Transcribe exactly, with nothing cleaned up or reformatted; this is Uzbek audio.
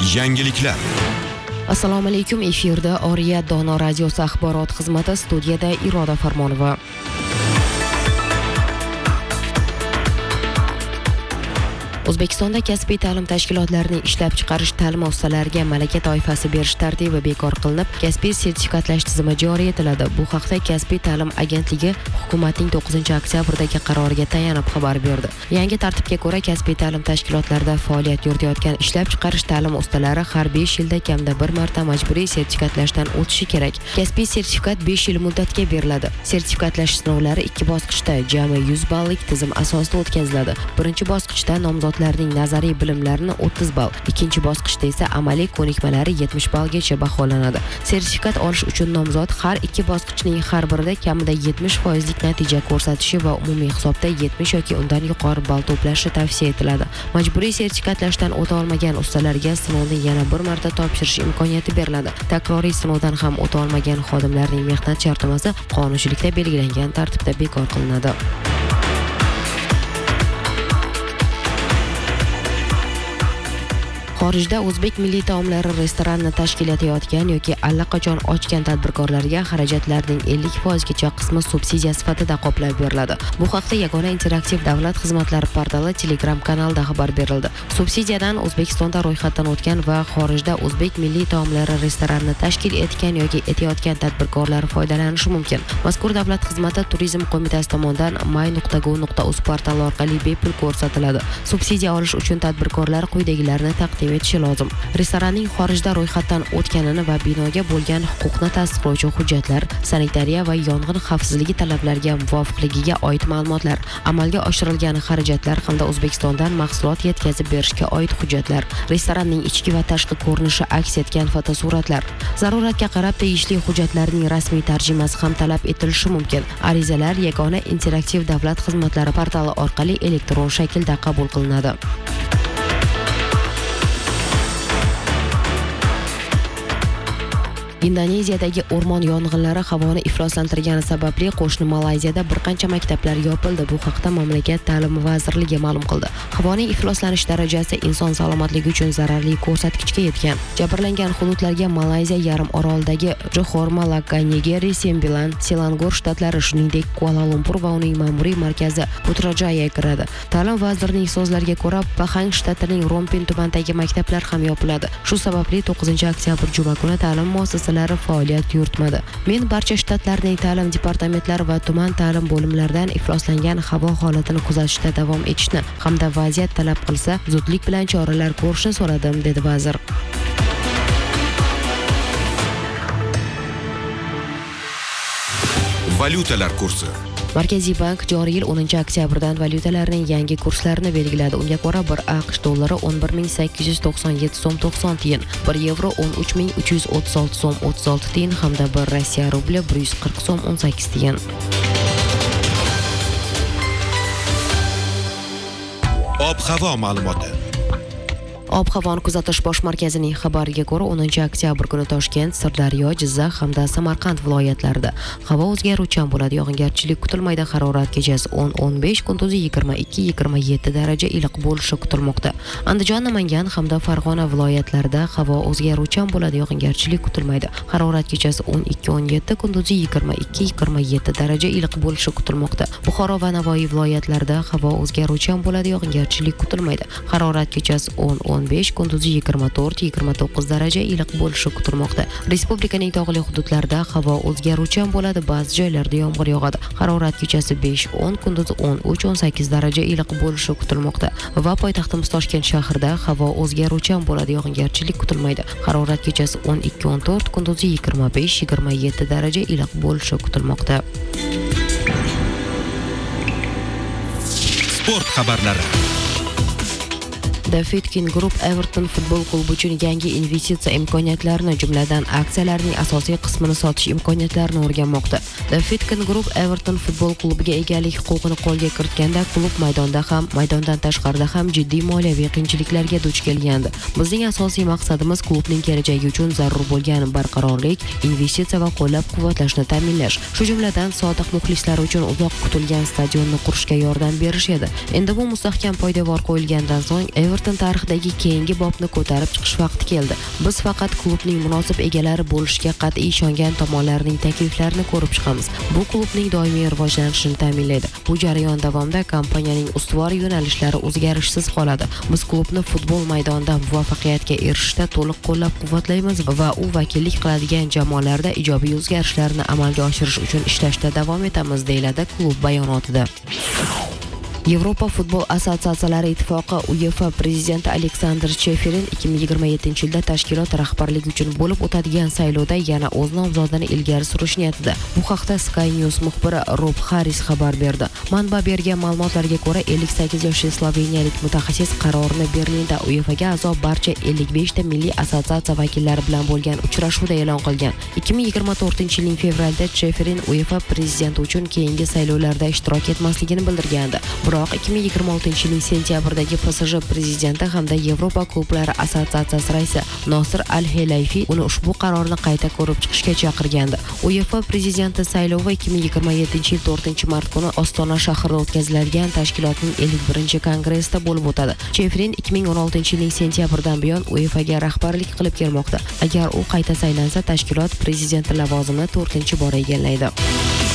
Yangiliklar. Assalomu alaykum, efirda Oriya Dono radiosi axborot xizmati, studiyada Iroda Farmonova. O'zbekistonda kasbiy ta'lim tashkilotlarining ishlab chiqarish ta'lim muassasalariga malaka toifasi berish tartibi bekor qilinib, kasbiy sertifikatlash tizimi joriy etiladi. Bu haqda Kasbiy ta'lim agentligi hukumatning to'qqizinchi oktyabrdagi qaroriga tayanib xabar berdi. Yangi tartibga ko'ra, kasbiy ta'lim tashkilotlarida faoliyat yuritayotgan ishlab chiqarish ta'lim ustalari har besh yilda kamida bir marta majburiy sertifikatlashdan o'tishi kerak. Kasbiy sertifikat besh yil muddatga beriladi. Sertifikatlash sinovlari ikki bosqichda jami yuz ballik tizim asosida o'tkaziladi. Birinchi bosqichda nomzod ning nazariy bilimlarini o'ttiz ball, ikkinchi bosqichda esa amaliy ko'nikmalari yetmish ballgacha baholanadi. Sertifikat olish uchun nomzod har ikki bosqichning har birida kamida yetmish foizlik natija ko'rsatishi va umumiy hisobda yetmish yoki undan yuqori ball to'plashi tavsiya etiladi. Majburiy sertifikatlashdan o'ta olmagan ustalarga sinovni yana bir marta topshirish imkoniyati beriladi. Takroriy sinovdan ham o'ta olmagan xodimlarning mehnat shartnomasi qonunchilikda belgilangan tartibda bekor qilinadi. Xorijda o'zbek milliy taomlari restoranini tashkil etayotgan yoki allaqachon ochgan tadbirkorlarga xarajatlarning ellik foizgacha qismi subsidiya sifatida qoplab beriladi. Bu haqda Yagona interaktiv davlat xizmatlari portali Telegram kanalida xabar berildi. Subsidiyadan O'zbekistonda ro'yxatdan o'tgan va xorijda o'zbek milliy taomlari restoranini tashkil etgan yoki etayotgan tadbirkorlar foydalanishi mumkin. Mazkur davlat xizmati Turizm qo'mitasi tomonidan may nuqta go nuqta uz portali orqali bepul ko'rsatiladi. Subsidiya olish uchun tadbirkorlar quyidagilarni taqdim etishi lozim. Restoranning xorijda ro'yxatdan o'tganini va binoga bo'lgan huquqni tasdiqlovchi hujjatlar, sanitariya va yong'in xavfsizligi talablariga muvofiqligiga oid ma'lumotlar, amalga oshirilgan xarajatlar hamda O'zbekistondan mahsulot yetkazib berishga oid hujjatlar, restoranning ichki va tashqi ko'rinishi aks etgan fotosuratlar. Zaruratga qarab tegishli hujjatlarning rasmiy tarjimasi ham talab etilishi mumkin. Arizalar Yagona interaktiv davlat xizmatlari portali orqali elektron shaklda qabul qilinadi. Indoneziyadagi o'rmon yong'inlari havoni ifloslantirgani sababli qo'shni Malayziyada bir qancha maktablar yopildi. Bu haqda mamlakat ta'lim vazirligi ma'lum qildi. Havoning ifloslanish darajasi inson salomatligi uchun zararli ko'rsatkichga yetgan. Jabrlangan hududlarga Malayziya yarim orolidagi Johor, Malakka, Nigeri, Sembilan, Selangor shtatlari, shuningdek Kuala Lumpur va uning ma'muriy markazi Putrajaya kiradi. Ta'lim vazirining so'zlariga ko'ra, Pahang shtatining Rompin tumanidagi maktablar ham yopiladi. Shu sababli to'qqizinchi oktyabr juma kuni ta'lim muassasasi faoliyat yuritmadi. Men barcha shtatlarning ta'lim departamentlari va tuman ta'lim bo'limlaridan ifloslangan havo holatini kuzatishda davom etishni hamda vaziyat talab qilsa zudlik bilan choralar ko'rishni so'radim, dedi vazir. Valyutalar kursi. Markaziy bank joriy yil o'ninchi oktyabrdan valyutalarning yangi kurslarini belgiladi. Unga ko'ra bir AQSh dollari o'n bir ming sakkiz yuz to'qson yetti so'm to'qson tiyin, bir yevro o'n uch ming uch yuz o'ttiz olti so'm o'ttiz olti tiyin hamda bir Rossiya rubli bir yuz qirq so'm o'n sakkiz tiyin. Ob-havo ma'lumoti. Ob-havoni kuzatish bosh markazining xabariga ko'ra, o'ninchi oktyabr kuni Toshkent, Sirdaryo, Jizzax hamda Samarqand viloyatlarida havo o'zgaruvchan bo'ladi. Yog'ingarchilik kutilmaydi. Harorat kechasi o'n o'n besh, kunduzi yigirma ikki yigirma yetti daraja iliq bo'lishi kutilmoqda. Andijon, Namangan hamda Farg'ona viloyatlarida havo o'zgaruvchan bo'ladi. Yog'ingarchilik kutilmaydi. Harorat kechasi o'n ikki o'n yetti, kunduzi yigirma ikki yigirma yetti daraja iliq bo'lishi kutilmoqda. Buxoro va Navoiy viloyatlarida havo o'zgaruvchan bo'ladi. Yog'ingarchilik kutilmaydi. Harorat kechasi o'n o'n besh, kunduzi yigirma to'rt yigirma to'qqiz daraja iliq bo'lishi kutilmoqda. Respublikaning tog'li hududlarida havo o'zgaruvchan bo'ladi. Ba'zi joylarda yomg'ir yog'adi. Harorat kechasi besh o'n, kunduzi o'n uch o'n sakkiz daraja iliq bo'lishi kutilmoqda. Va poytaxtimiz Toshkent shahrida havo o'zgaruvchan bo'ladi. Yog'ingarchilik kutilmaydi. Harorat kechasi o'n ikki o'n to'rt, kunduzi yigirma besh yigirma yetti daraja iliq bo'lishi kutilmoqda. Sport xabarlari. The Fitkin Group Everton futbol klubi uchun yangi investitsiya imkoniyatlarini, jumladan aksiyalarning asosiy qismini sotish imkoniyatlarini o'rganmoqda. The Fitkin Group Everton futbol klubiga egalik huquqini qo'lga kiritganda klub maydonda ham, maydondan tashqarida ham jiddiy moliyaviy qiyinchiliklarga duch kelgandi. Bizning asosiy maqsadimiz klubning kelajagi uchun zarur bo'lgan barqarorlik, investitsiya va qo'llab-quvvatlashni ta'minlash. Shu jumladan sodiq muxlislar uchun uzoq kutilgan stadionni qurishga yordam berish edi. Endi bu mustahkam poydevor qo'yilgandan so'ng Everton Everton tarixidagi keyingi bobni ko'tarib chiqish vaqti keldi. Biz faqat klubning munosib egalari bo'lishga qat'iy ishongan tomonlarning takliflarini ko'rib chiqamiz. Bu klubning doimiy rivojlanishini ta'minlaydi. Bu jarayon davomida kompaniyaning ustuvor yo'nalishlari o'zgarishsiz qoladi. Biz klubni futbol maydonida muvaffaqiyatga erishishda to'liq qo'llab-quvvatlaymiz va u vakillik qiladigan jamoalarda ijobiy o'zgarishlarni amalga oshirish uchun ishlashda davom etamiz, deyiladi klub bayonotida. Yevropa futbol assotsiatsiyalari ittifoqi UEFA prezidenti Aleksandr Cheferin ikki ming yigirma yettinchi yilda tashkilot rahbarligi uchun bo'lib o'tadigan saylovda yana o'z nomzodini ilgari surish niyatida. Bu haqda Sky News muxbiri Rob Harris xabar berdi. Manba bergan ma'lumotlarga ko'ra, ellik sakkiz yoshli sloveniyalik mutaxassis qarorni Berlinda UEFAga a'zo barcha ellik besh ta milliy assotsiatsiya vakillari bilan bo'lgan uchrashuvda e'lon qilgan. ikki ming yigirma to'rtinchi yilning fevralida Cheferin UEFA prezidenti uchun keyingi saylovlarda ishtirok etmasligini bildirgandi. Biroq ikki ming yigirma oltinchi yilning sentyabrdagi P S J prezidenti hamda Yevropa klublari assotsiatsiyasi raisi Nosir Al-Helayfi uni ushbu qarorni qayta ko'rib chiqishga chaqirgandi. UEFA prezidenti saylovi ikki ming yigirma yettinchi yil to'rtinchi mart kuni Ostona shahrida o'tkaziladigan tashkilotning ellik birinchi kongressida bo'lib o'tadi. Cheferin ikki ming o'n oltinchi yilning sentyabridan buyon UEFAga rahbarlik qilib kelmoqda. Agar u qayta saylansa, tashkilot prezidenti lavozimini to'rtinchi bor egallaydi.